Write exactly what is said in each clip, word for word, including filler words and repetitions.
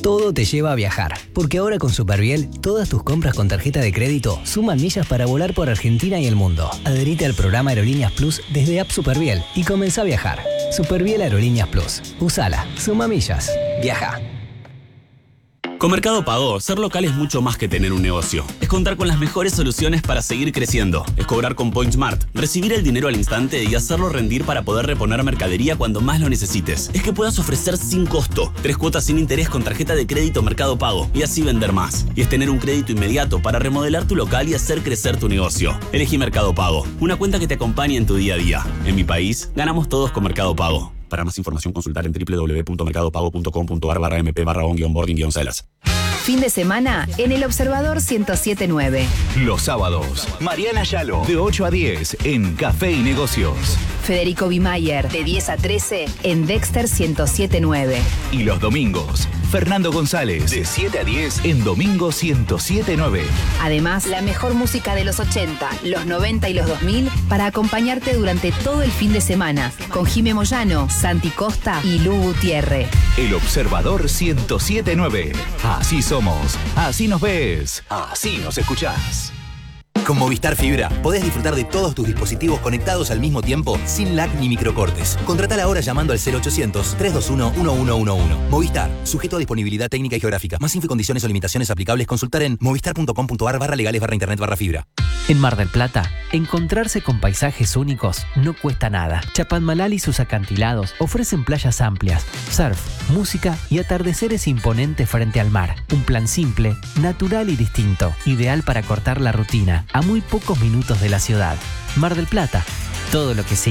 Todo te lleva a viajar, porque ahora con Superviel, todas tus compras con tarjeta de crédito suman millas para volar por Argentina y el mundo. Adherite al programa Aerolíneas Plus desde App Superviel y comenzá a viajar. Superviel Aerolíneas Plus. Usala. Suma millas. Viaja. Con Mercado Pago, ser local es mucho más que tener un negocio. Es contar con las mejores soluciones para seguir creciendo. Es cobrar con PointSmart, recibir el dinero al instante y hacerlo rendir para poder reponer mercadería cuando más lo necesites. Es que puedas ofrecer sin costo, tres cuotas sin interés con tarjeta de crédito Mercado Pago y así vender más. Y es tener un crédito inmediato para remodelar tu local y hacer crecer tu negocio. Elegí Mercado Pago, una cuenta que te acompañe en tu día a día. En mi país, ganamos todos con Mercado Pago. Para más información, consultar en doble u doble u doble u punto mercado pago punto com punto a r barra mp barra on guión boarding guión celas. Fin de semana en El Observador ciento siete punto nueve. Los sábados, Mariana Yalo, de ocho a diez en Café y Negocios. Federico Bimayer, de diez a trece en Dexter ciento siete punto nueve. Y los domingos, Fernando González, de siete a diez en Domingo ciento siete punto nueve. Además, la mejor música de los ochenta, los noventa y los dos mil para acompañarte durante todo el fin de semana con Jimé Moyano, Santi Costa y Lu Gutiérrez. El Observador ciento siete punto nueve. Así somos, así nos ves, así nos escuchás. Con Movistar Fibra podés disfrutar de todos tus dispositivos conectados al mismo tiempo sin lag ni microcortes. Contratala ahora llamando al cero ochocientos, trescientos veintiuno, uno uno uno uno. Movistar, sujeto a disponibilidad técnica y geográfica. Más info y condiciones o limitaciones aplicables consultar en movistar punto com punto a r barra legales barra internet barra fibra. En Mar del Plata, encontrarse con paisajes únicos no cuesta nada. Chapadmalal y sus acantilados ofrecen playas amplias, surf, música y atardeceres imponentes frente al mar. Un plan simple, natural y distinto, ideal para cortar la rutina, a muy pocos minutos de la ciudad. Mar del Plata, todo lo que sí.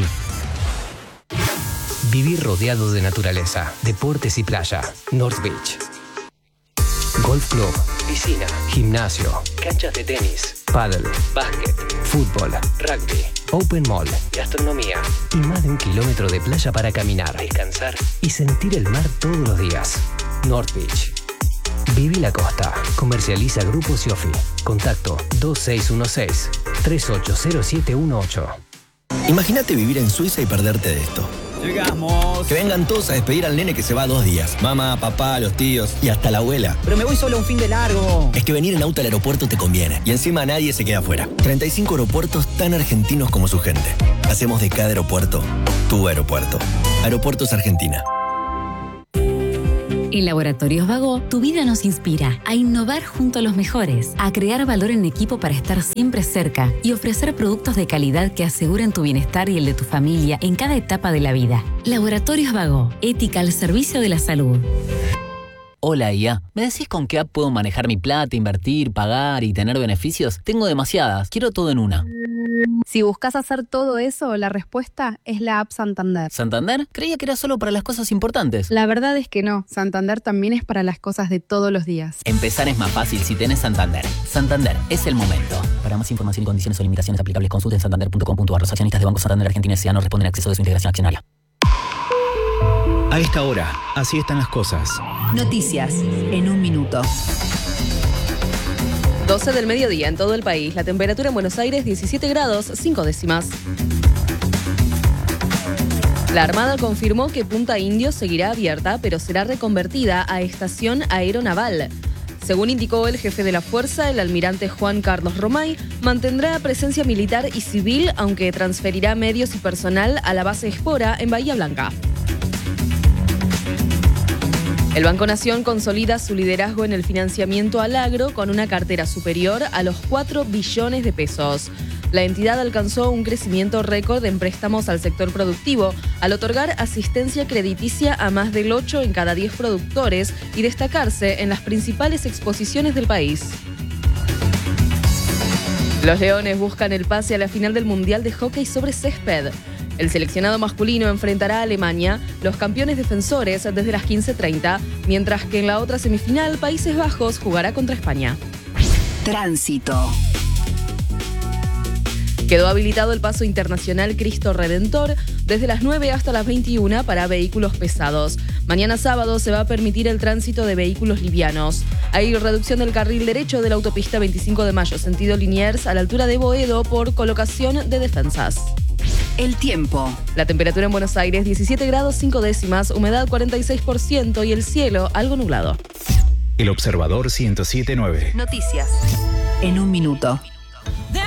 Vivir rodeado de naturaleza, deportes y playa. North Beach. Golf club, piscina, gimnasio, canchas de tenis, pádel, básquet, fútbol, rugby, open mall, gastronomía y más de un kilómetro de playa para caminar, descansar y sentir el mar todos los días. North Beach. Viví la costa. Comercializa Grupo Siofi. Contacto dos seis uno seis, tres ocho cero siete uno ocho. Imagínate vivir en Suiza y perderte de esto. Llegamos. Que vengan todos a despedir al nene que se va dos días. Mamá, papá, los tíos y hasta la abuela. Pero me voy solo un fin de largo. Es que venir en auto al aeropuerto te conviene. Y encima nadie se queda afuera. treinta y cinco aeropuertos tan argentinos como su gente. Hacemos de cada aeropuerto tu aeropuerto. Aeropuertos Argentina. En Laboratorios Vago, tu vida nos inspira a innovar junto a los mejores, a crear valor en equipo para estar siempre cerca y ofrecer productos de calidad que aseguren tu bienestar y el de tu familia en cada etapa de la vida. Laboratorios Vago, ética al servicio de la salud. Hola I A, ¿me decís con qué app puedo manejar mi plata, invertir, pagar y tener beneficios? Tengo demasiadas, quiero todo en una. Si buscas hacer todo eso, la respuesta es la app Santander. ¿Santander? Creía que era solo para las cosas importantes. La verdad es que no, Santander también es para las cosas de todos los días. Empezar es más fácil si tenés Santander. Santander, es el momento. Para más información y condiciones o limitaciones aplicables, consulten santander punto com punto a r. Los accionistas de Banco Santander Argentina S A no responden a exceso de su integración accionaria. A esta hora, así están las cosas. Noticias en un minuto. doce del mediodía en todo el país. La temperatura en Buenos Aires diecisiete grados, cinco décimas. La Armada confirmó que Punta Indio seguirá abierta, pero será reconvertida a estación aeronaval. Según indicó el jefe de la fuerza, el almirante Juan Carlos Romay, mantendrá presencia militar y civil, aunque transferirá medios y personal a la base Espora en Bahía Blanca. El Banco Nación consolida su liderazgo en el financiamiento al agro con una cartera superior a los cuatro billones de pesos. La entidad alcanzó un crecimiento récord en préstamos al sector productivo al otorgar asistencia crediticia a más del ocho en cada diez productores y destacarse en las principales exposiciones del país. Los Leones buscan el pase a la final del Mundial de Hockey sobre Césped. El seleccionado masculino enfrentará a Alemania, los campeones defensores, desde las quince treinta, mientras que en la otra semifinal, Países Bajos jugará contra España. Tránsito. Quedó habilitado el paso internacional Cristo Redentor desde las nueve hasta las veintiuna para vehículos pesados. Mañana sábado se va a permitir el tránsito de vehículos livianos. Hay reducción del carril derecho de la autopista veinticinco de mayo, sentido Liniers, a la altura de Boedo por colocación de defensas. El tiempo. La temperatura en Buenos Aires diecisiete grados cinco décimas, humedad cuarenta y seis por ciento y el cielo algo nublado. El Observador ciento siete punto nueve. Noticias. En un minuto. De